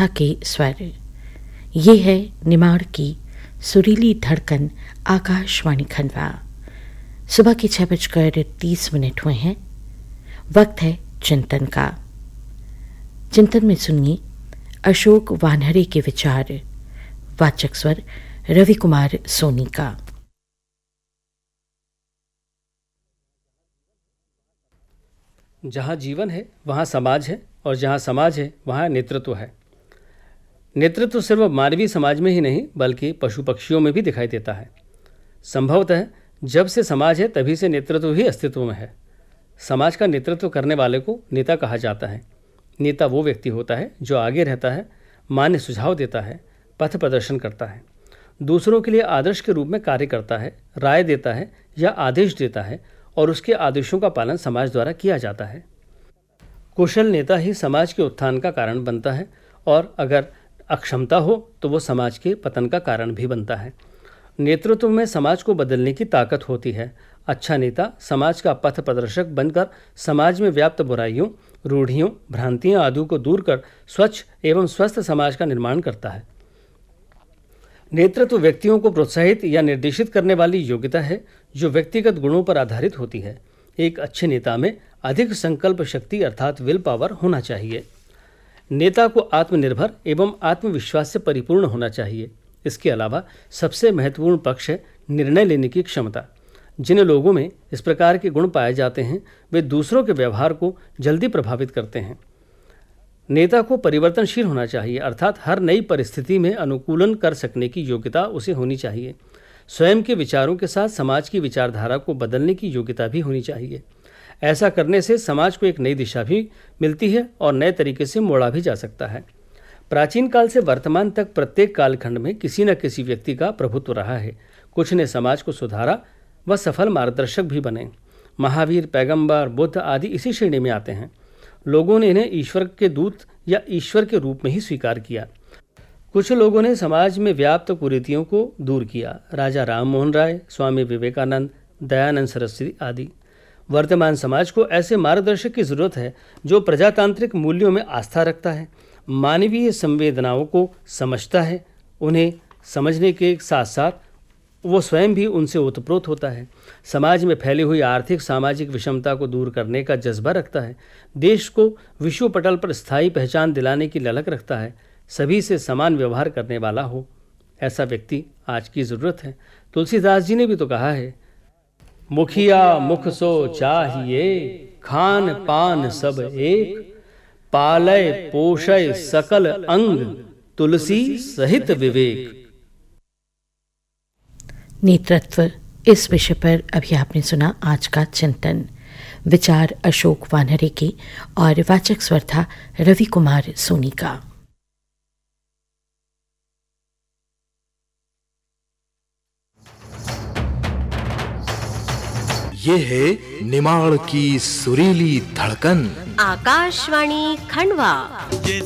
आस्था के स्वर। ये है निमाड़ की सुरीली धड़कन, आकाशवाणी खंडवा। सुबह के 6:30 हुए हैं। वक्त है चिंतन का। चिंतन में सुनिए अशोक वानहरे के विचार। वाचक स्वर रवि कुमार सोनी का। जहाँ जीवन है वहाँ समाज है, और जहाँ समाज है वहाँ नेतृत्व है। नेतृत्व सिर्फ मानवीय समाज में ही नहीं बल्कि पशु पक्षियों में भी दिखाई देता है। संभवतः जब से समाज है तभी से नेतृत्व ही अस्तित्व में है। समाज का नेतृत्व करने वाले को नेता कहा जाता है। नेता वो व्यक्ति होता है जो आगे रहता है, मान्य सुझाव देता है, पथ प्रदर्शन करता है, दूसरों के लिए आदर्श के रूप में कार्य करता है, राय देता है या आदेश देता है, और उसके आदेशों का पालन समाज द्वारा किया जाता है। कुशल नेता ही समाज के उत्थान का कारण बनता है, और अगर अक्षमता हो तो वो समाज के पतन का कारण भी बनता है। नेतृत्व में समाज को बदलने की ताकत होती है। अच्छा नेता समाज का पथ प्रदर्शक बनकर समाज में व्याप्त बुराइयों, रूढ़ियों, भ्रांतियां आदि को दूर कर स्वच्छ एवं स्वस्थ समाज का निर्माण करता है। नेतृत्व व्यक्तियों को प्रोत्साहित या निर्देशित करने वाली योग्यता है जो व्यक्तिगत गुणों पर आधारित होती है। एक अच्छे नेता में अधिक संकल्प शक्ति अर्थात विल पावर होना चाहिए। नेता को आत्मनिर्भर एवं आत्मविश्वास से परिपूर्ण होना चाहिए। इसके अलावा सबसे महत्वपूर्ण पक्ष है निर्णय लेने की क्षमता। जिन लोगों में इस प्रकार के गुण पाए जाते हैं वे दूसरों के व्यवहार को जल्दी प्रभावित करते हैं। नेता को परिवर्तनशील होना चाहिए, अर्थात हर नई परिस्थिति में अनुकूलन कर सकने की योग्यता उसे होनी चाहिए। स्वयं के विचारों के साथ समाज की विचारधारा को बदलने की योग्यता भी होनी चाहिए। ऐसा करने से समाज को एक नई दिशा भी मिलती है और नए तरीके से मोड़ा भी जा सकता है। प्राचीन काल से वर्तमान तक प्रत्येक कालखंड में किसी न किसी व्यक्ति का प्रभुत्व रहा है। कुछ ने समाज को सुधारा व सफल मार्गदर्शक भी बने। महावीर, पैगंबर, बुद्ध आदि इसी श्रेणी में आते हैं। लोगों ने इन्हें ईश्वर के दूत या ईश्वर के रूप में ही स्वीकार किया। कुछ लोगों ने समाज में व्याप्त कुरीतियों को दूर किया। राजा राम मोहन राय, स्वामी विवेकानंद, दयानंद सरस्वती आदि। वर्तमान समाज को ऐसे मार्गदर्शक की जरूरत है जो प्रजातांत्रिक मूल्यों में आस्था रखता है, मानवीय संवेदनाओं को समझता है, उन्हें समझने के साथ साथ वो स्वयं भी उनसे ओतप्रोत होता है, समाज में फैली हुई आर्थिक सामाजिक विषमता को दूर करने का जज्बा रखता है, देश को विश्व पटल पर स्थायी पहचान दिलाने की ललक रखता है, सभी से समान व्यवहार करने वाला हो। ऐसा व्यक्ति आज की ज़रूरत है। तुलसीदास जी ने भी तो कहा है, मुखिया मुख सो चाहिए, खान पान सब एक, पालय पोषय सकल अंग, तुलसी सहित विवेक। नेतृत्व, इस विषय पर अभी आपने सुना आज का चिंतन। विचार अशोक वानहरे के और वाचक स्वर था रवि कुमार सोनी का। ये है निमाड़ की सुरीली धड़कन, आकाशवाणी खंडवा।